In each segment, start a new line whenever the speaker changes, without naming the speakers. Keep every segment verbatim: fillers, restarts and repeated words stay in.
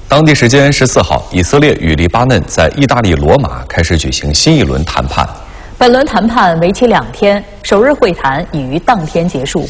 当地时间十四号，以色列与黎巴嫩在意大利罗马开始举行新一轮谈判。
本轮谈判为期两天，首日会谈已于当天结束。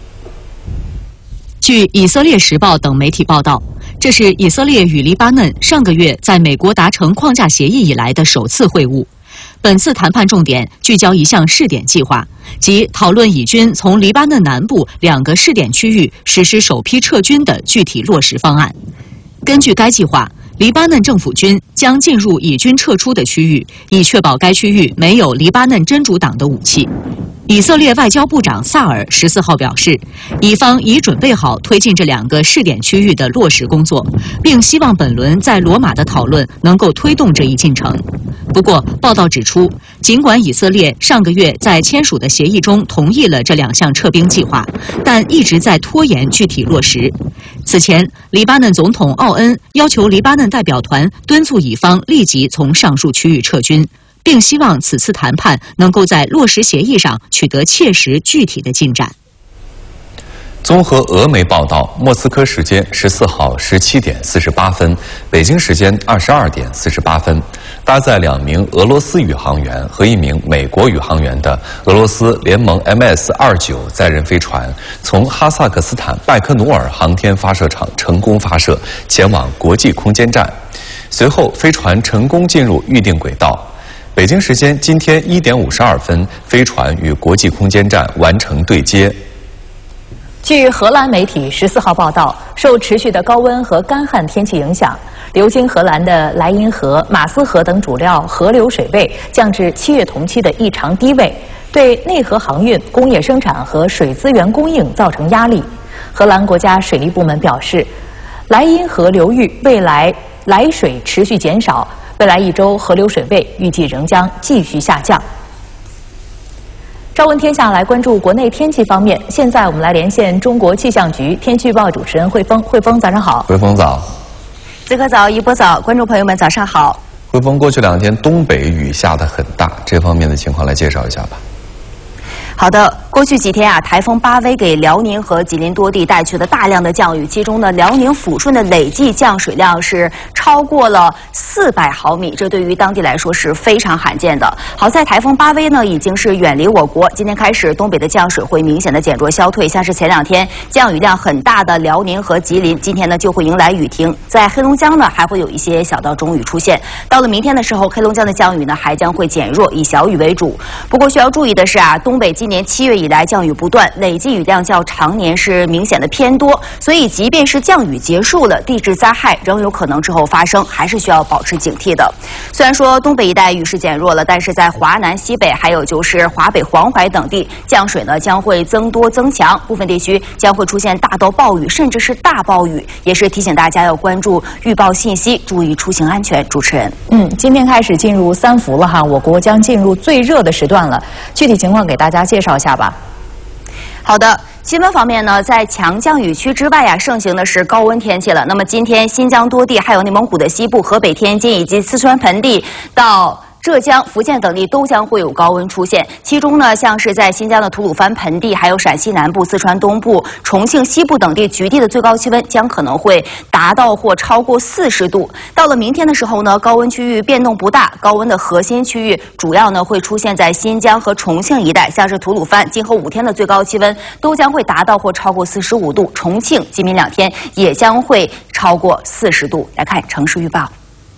据《以色列时报》等媒体报道，这是以色列与黎巴嫩上个月在美国达成框架协议以来的首次会晤。本次谈判重点聚焦一项试点计划，即讨论以军从黎巴嫩南部两个试点区域实施首批撤军的具体落实方案。根据该计划，黎巴嫩政府军将进入以军撤出的区域，以确保该区域没有黎巴嫩真主党的武器。以色列外交部长萨尔十四号表示，以方已准备好推进这两个试点区域的落实工作，并希望本轮在罗马的讨论能够推动这一进程。不过，报道指出，尽管以色列上个月在签署的协议中同意了这两项撤兵计划，但一直在拖延具体落实。此前，黎巴嫩总统奥恩要求黎巴嫩代表团敦促以方立即从上述区域撤军，并希望此次谈判能够在落实协议上取得切实具体的进展。
综合俄媒报道，莫斯科时间十四号十七点四十八分，北京时间二十二点四十八分，搭载两名俄罗斯宇航员和一名美国宇航员的俄罗斯联盟 M S 二九载人飞船从哈萨克斯坦拜科努尔航天发射场成功发射，前往国际空间站。随后，飞船成功进入预定轨道。北京时间今天一点五十二分，飞船与国际空间站完成对接。
据荷兰媒体十四号报道，受持续的高温和干旱天气影响，流经荷兰的莱茵河、马斯河等主要河流水位降至七月同期的异常低位，对内河航运、工业生产和水资源供应造成压力。荷兰国家水利部门表示，莱茵河流域未来来水持续减少，未来一周河流水位预计仍将继续下降。朝闻天下来关注国内天气方面，现在我们来连线中国气象局天气预报主持人汇丰。汇丰，早上好。
汇丰早。
子科早，一波早，观众朋友们早上好。
汇丰，过去两天东北雨下得很大，这方面的情况来介绍一下吧。
好的，过去几天啊，台风巴威给辽宁和吉林多地带去了大量的降雨，其中呢，辽宁抚顺的累计降水量是超过了四百毫米，这对于当地来说是非常罕见的。好在台风巴威呢已经是远离我国，今天开始东北的降水会明显的减弱消退，像是前两天降雨量很大的辽宁和吉林，今天呢就会迎来雨停，在黑龙江呢还会有一些小到中雨出现。到了明天的时候，黑龙江的降雨呢还将会减弱，以小雨为主。不过需要注意的是啊，东北今年七月以来降雨不断，累计雨量较常年是明显的偏多，所以即便是降雨结束了，地质灾害仍有可能之后发生，还是需要保持警惕的。虽然说东北一带雨势减弱了，但是在华南、西北还有就是华北、黄淮等地，降水呢将会增多增强，部分地区将会出现大到暴雨，甚至是大暴雨，也是提醒大家要关注预报信息，注意出行安全。主持人，
嗯，今天开始进入三伏了哈，我国将进入最热的时段了，具体情况给大家介绍一下吧。
好的，新闻方面呢，在强降雨区之外呀，盛行的是高温天气了。那么今天新疆多地，还有内蒙古的西部、河北、天津以及四川盆地到浙江、福建等地都将会有高温出现，其中呢，像是在新疆的吐鲁番盆地，还有陕西南部、四川东部、重庆西部等地，局地的最高气温将可能会达到或超过四十度。到了明天的时候呢，高温区域变动不大，高温的核心区域主要呢会出现在新疆和重庆一带，像是吐鲁番，今后五天的最高气温都将会达到或超过四十五度，重庆今明两天也将会超过四十度。来看城市预报。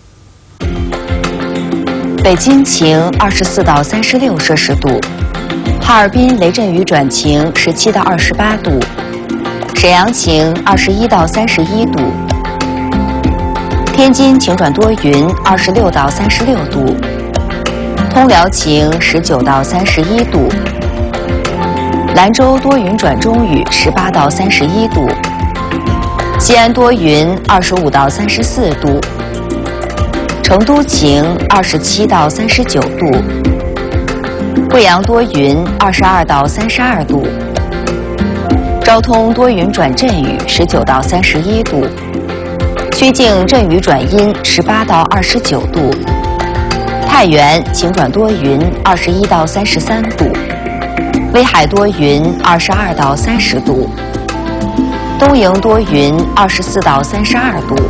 北京晴，二十四到三十六摄氏度；哈尔滨雷阵雨转晴，十七到二十八度；沈阳晴，二十一到三十一度；天津晴转多云，二十六到三十六度；通辽晴，十九到三十一度；兰州多云转中雨，十八到三十一度；西安多云，二十五到三十四度。成都晴，二十七到三十九度；贵阳多云，二十二到三十二度；昭通多云转阵雨，十九到三十一度；曲靖阵雨转阴，十八到二十九度；太原晴转多云，二十一到三十三度；威海多云，二十二到三十度；东营多云，二十四到三十二度。